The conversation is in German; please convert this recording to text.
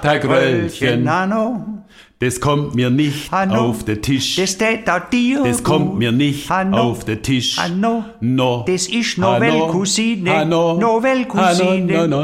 Tagröllchen, Hanno, das kommt mir nicht Hanno, auf den Tisch. das tät auch dir Das kommt mir nicht Hanno, auf den Tisch. Hanno, No. das ist Hanno, Novellcousine, Hanno, Novellcousine. Hanno, no, no.